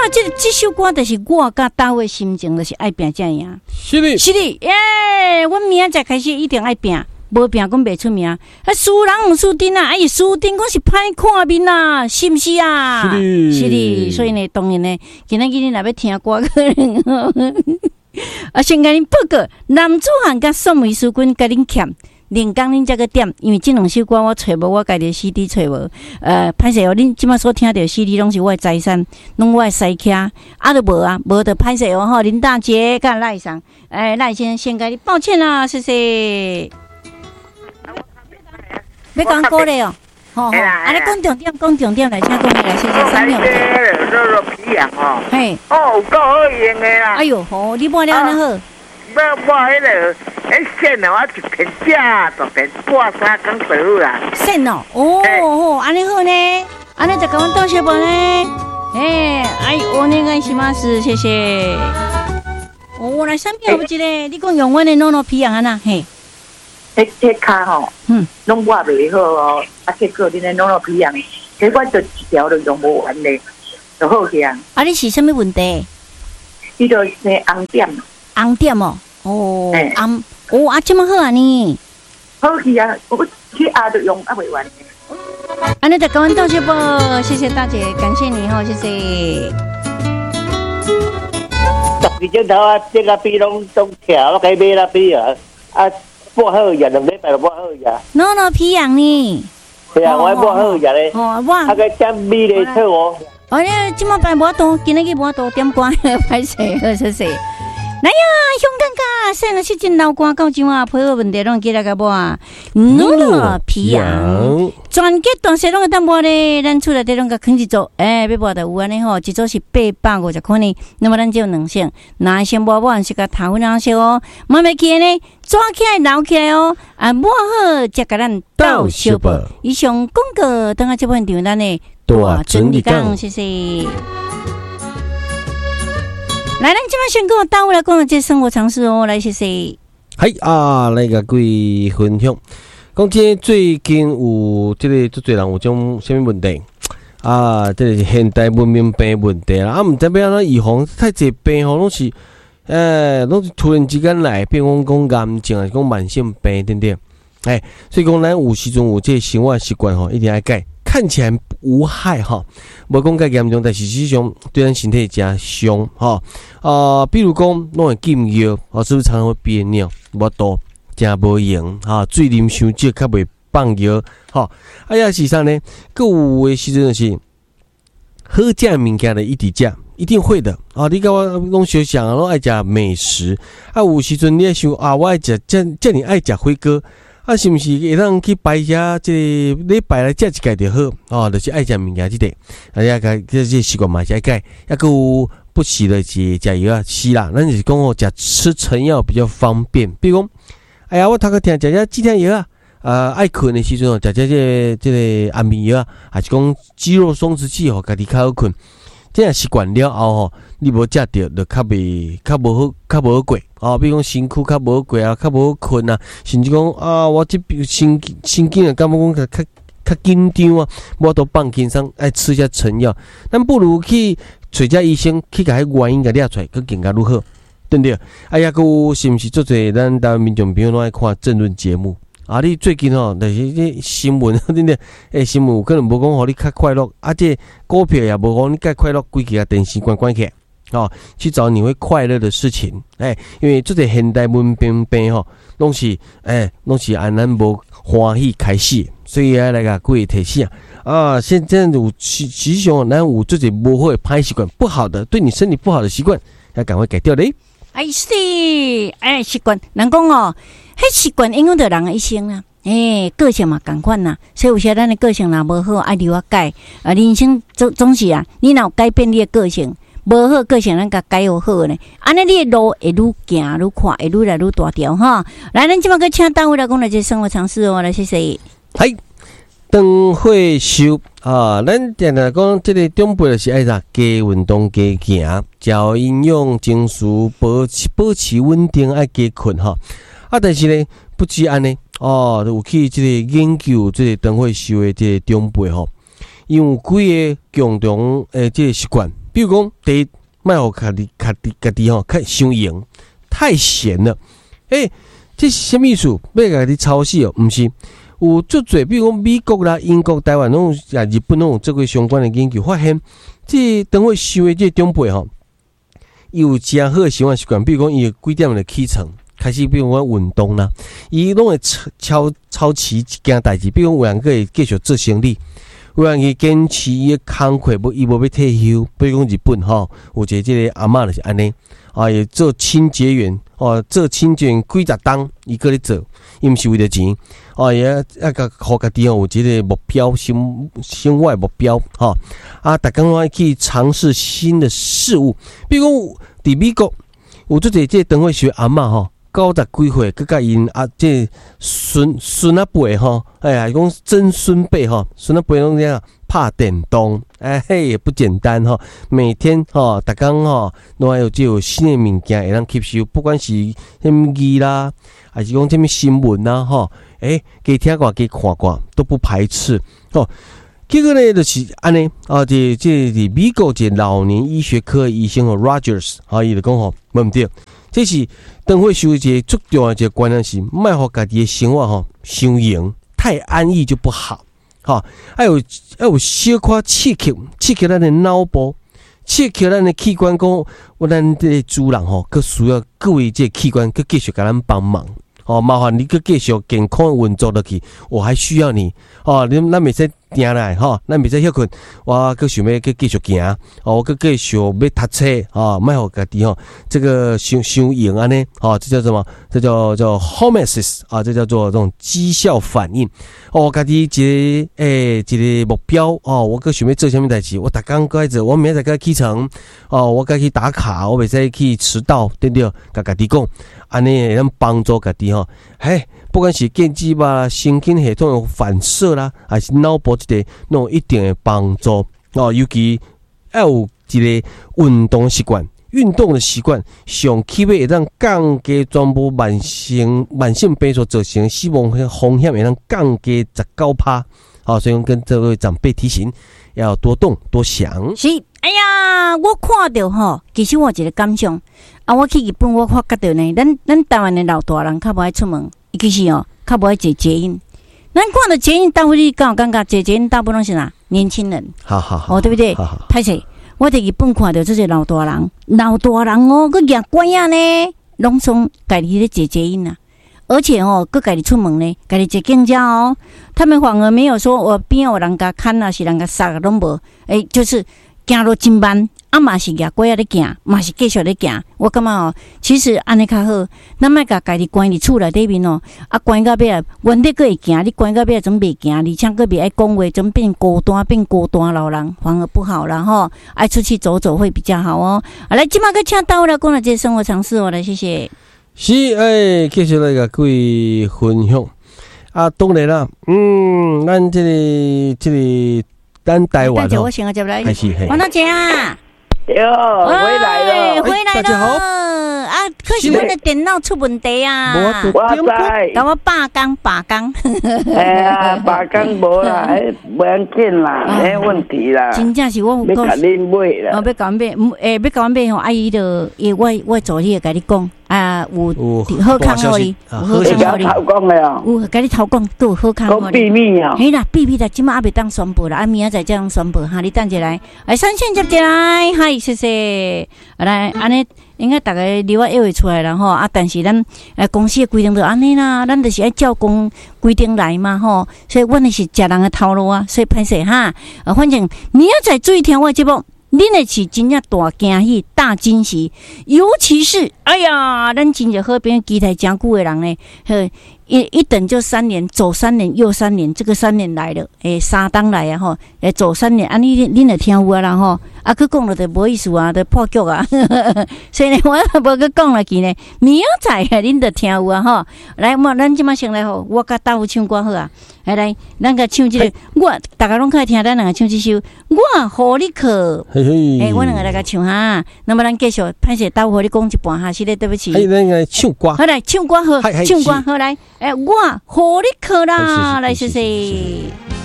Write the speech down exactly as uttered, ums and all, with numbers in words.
这这首歌就是我甲大卫心情，就是爱拼才赢。 是的， 是的，耶！我明仔开始一定爱拼，无拼讲袂出名。啊，输人毋输阵啊，哎，输阵讲是歹看面啊，是毋是啊？ 是的， 是的。所以呢，当然呢，今仔日你若要听歌，可能啊，先甲恁报告，男子汉甲宋美术馆甲恁欠。连讲恁这个点，因为这两首歌我找无，我家己 C D 找无。呃，歹势哦，恁即马所听到 C D 拢是我的财产，拢我的私卡，啊都无啊，无就歹势哦吼。林大姐甲赖上，哎，赖先先甲你抱歉啦，谢谢。要讲歌嘞哦，吼吼，安尼讲重点，讲重点来，请讲来，谢谢三秒。 肉肉皮羊哦， 嘿， 哦，有够好用的啦。 哎呦，吼，你摸了安尼好。 要摸迄个，迄线哦，我一片假，一片挂三工就好啦。 线哦，哦哦，安尼好呢，安尼就甲阮道谢无呢？哎，哎，我那个是吗？是，谢谢。哦，来三片有一个，你讲用阮的诺诺皮羊安那？嘿， 迄迄骹吼，嗯，拢抹袂好哦，啊，结果恁的诺诺皮羊，结果就一条都用无完嘞，就好去啊。 啊，你是啥物问题？ 伊就是红点。 红点哦，哦，红，哦，啊，这么好啊你？ 好去啊，我去压都用啊袂完。 安尼就甲阮道谢啵，谢谢大姐，感谢你吼，谢谢。 十二钟头啊，这个比拢都跳，我该买啦比啊，啊，半好日两礼拜就半好日。 诺诺皮羊呢？ 对啊，我半好日咧。 哦，我。 啊个真美咧错哦。 哦，你即马办无多，今日去无多点歌，歹势，好谢谢。来呀，香港噶，现在是真老歌到怎啊？配合问题拢记来个无啊？诺诺皮羊，全结断线拢个淡薄咧，咱厝内底拢个啃一组，诶，要无就有安尼吼，一组是八百五十块呢。那么咱只有两箱，那先无无是个头两箱哦，慢慢起呢，抓起来捞起来哦，啊，摸好再甲咱倒小报。以上广告，等下这本场咱呢大整理讲，谢谢。来，咱今晚先跟我大卫来讲这生活常识哦，来谢谢。 嗨啊，来个各位分享，讲这最近有这个足侪人有种什么问题啊？这是现代文明病问题啦，啊，唔知要安怎预防，太侪病吼，拢是诶，拢是突然之间来，变讲讲癌症，还是讲慢性病等等。哎，所以讲咱有时阵有这生活习惯吼，一定要改。看起来无害哈，无讲介严重，但是实际上对咱身体真伤哈。啊、呃，比如讲，弄个禁药，哦，是不是常常会憋尿？无多，真无用哈。水啉伤少，较袂放药哈。啊，也是啥呢？各有诶时阵是好食诶物件的一直食，一定会的啊。你甲我拢相像啊，拢爱食美食啊。有时阵你爱想啊，我爱食，这这你爱食火锅。啊，是毋是会当去摆下这礼拜来食一届就好哦？就是爱食物件即个，啊，也个这这习惯嘛是爱改，也个有不时的是食药啊，是啦。咱就是讲哦，食吃成药比较方便。比如讲，哎呀，我头壳疼，食食止疼药啊，呃，爱困的时阵哦，食食这这个安眠药啊，还是讲肌肉松弛剂哦，家己较好困。这样习惯了后吼，你无食着，就较袂较无好，较无好过哦。比如讲身躯较无好过啊，较无好困啊，甚至讲啊，我这心心境啊，感觉讲较较紧张啊，我都放轻松，爱吃下成药。咱不如去找家医生去甲迄原因甲抓出来，佮更加如何，对不对？哎呀，佮是毋是做侪咱台湾民众朋友拢爱看政论节目？啊！你最近吼，就是这新闻，真的，诶，新闻有可能无讲互你较快乐，啊，这股票也无讲你介快乐，规个电视关关起，哦，去找你会快乐的事情，诶，因为这个现代文明病吼，拢是诶，拢是按咱无欢喜开始，所以啊，来个各位提醒啊，现在有实实际上咱有这些无好的歹习惯，不好的对你身体不好的习惯，要赶快改掉嘞。 哎是，哎习惯，人讲哦。迄习惯影响到人的一生啦，诶、欸，个性嘛共款啦，所以有些咱的个性若无好，爱留啊改，啊，人生总总是啊，你若改变你的个性，无好个性咱甲改好好呢，安尼你的路会愈行愈宽，会愈来愈大条哈。来，咱即马个请单位来讲来这生活常识哦，来谢谢。 嗨，灯会收啊，咱定定讲，这个长辈就是爱啥，加运动、加行，照营养、情绪保持保持稳定，爱加困哈。啊，但是呢，不止安尼哦，有去即个研究即个灯会收的即个长辈吼，因为有几个共同诶即个习惯， 比如讲，第一，卖互家己家己家己吼，较伤盐，太咸了。诶、欸，这是什么意思？要家己超死哦？毋是，有足侪，比如讲美国啦、英国、台湾拢啊、日本拢有做过相关的研究，发现这等会收的这长辈吼，有真好的生活习惯，比如讲伊几点就起床。开始，比如讲运动啦，伊拢会超超持一件代志，比如讲有人会继续做生理，有人去坚持伊个工课，无伊无要退休。比如讲日本吼，有一个即个阿嬷就是安尼，啊，伊做清洁员，哦，做清洁员几十档，伊搁咧做，伊毋是为了钱，哦，伊啊啊甲互家己吼有一个目标，生生活目标，吼，啊，逐工拢去尝试新的事物，比如讲伫美国有做者即个长会学阿嬷吼。九十几岁，佮甲因啊，即孙孙啊辈吼，哎呀，讲曾孙辈吼，孙啊辈拢这样拍电动，哎嘿，也不简单吼。每天吼，逐工吼，拢还有即有新的物件会当吸收，不管是什么字啦，还是讲什么新闻啦，吼，哎，加听过加看过都不排斥吼。结果呢，就是安尼啊，这这伫美国这老年医学科医生哦 ，Rogers 啊，伊就讲吼，无毋对。这是灯会修一个最重要的一个观念是，卖互家己的生活吼伤闲，太安逸就不好。哈，还有还有小可刺激，刺激咱的脑部，刺激咱的器官。讲我咱这主人吼，佮需要各位这器官佮继续甲咱帮忙。哦，麻烦你佮继续健康运作落去，我还需要你。哦，你咱袂使定来吼，咱袂使休困。我佮想要佮继续行，哦，我佮继续要读册，哦，莫互家己吼这个伤伤闲安尼，哦，这叫什么？这叫叫 homeostasis 啊，这叫做这种绩效反应。哦，家己一个诶、欸、一个目标哦，我佮想要做啥物代志，我逐工该做，我明仔载起床，哦，我该去打卡，我袂使去迟到，对不对？甲家己讲。安尼会当帮助家己吼，嘿，不管是电子吧、神经系统的反射啦，还是脑部这个，拢有一定的帮助哦。尤其要有一个运动习惯，运动的习惯，上起码会当降低全部慢性慢性病所造成的死亡风险，会当降低十九趴。好，所以跟这位长辈提醒，要多动多想。 是，哎呀，我看到吼，其实我有一个感想。啊！我去日本，我发觉到呢，咱咱台湾的老大人较无爱出门，其实哦，较无爱坐捷运。咱看到捷运，大部分敢有感觉坐捷运大部分是哪？年轻人。 好好好， 哦，对不对？歹势，我伫日本看到这些老大人，老大人哦，佮举拐啊呢，拢总家己咧坐捷运啊，而且哦，佮家己出门呢，家己坐公交哦，他们反而没有说我边有人甲砍啊，是人甲杀啊，拢无。诶，就是行路真慢。啊，嘛是举拐仔咧行，嘛是继续咧行。我感觉哦，其实安尼较好。咱莫甲家己关伫厝内底面哦，啊关到尾啊，原底佫会行，你关到尾总袂行，而且佫袂爱讲话，总变孤单，变孤单老人，反而不好啦吼。爱出去走走会比较好哦。啊，来，即马佫请到了，讲了这些生活常识哦，来谢谢。 是，诶，继续来甲各位分享。啊，当然啦，嗯，咱这个这个咱台湾吼， 我先接来， 还是嘿， 王大姐啊。 哟，回来了， 回来了，大家好啊！可是我的电脑出问题啊！ 我知， 甲我罢工罢工。 哎呀，罢工无啦，哎，无要紧啦，没问题啦。 真正是我要甲恁买啦， 哦，要甲阮买，诶，要甲阮买吼，阿姨就，伊我我助理甲你讲。啊，有好康互你，有好康互你， 偷讲的哦， 有甲你偷讲，都有好康互你。 讲秘密哦， 嘿啦，秘密啦，即马还袂当宣布啦，啊，明仔载才当宣布哈，你等一来，来三线接进来，嗨，谢谢，来，安尼应该大概离我约会出来了吼，啊，但是咱诶公司的规定就安尼啦，咱就是爱照公规定来嘛吼，所以阮的是食人的头路啊，所以歹势哈，啊，反正明仔载注意听我的节目。恁的是真正大惊喜、大惊喜，尤其是哎呀，咱真正好朋友期待真久的人呢，呵，一一等就三年，走三年又三年，这个三年来了，诶，三当来啊吼，诶，走三年，啊，你恁就听有啊啦吼，啊，佮讲了就无意思啊，就破局啊，呵呵呵所以呢，我无佮讲落去呢，明仔载恁就听有啊吼，来，我咱即马先来吼，我甲大夫唱歌好啊。来来，咱个唱这个，我大家拢可以听，咱两个唱这首《我互你去》。 嘿嘿， 哎，我两个来个唱哈。那么咱继续，歹势，待会你讲一半哈，是咧，对不起。 哎，咱个唱歌。 好来，唱歌好，唱歌好来。哎，我互你去啦，来谢谢。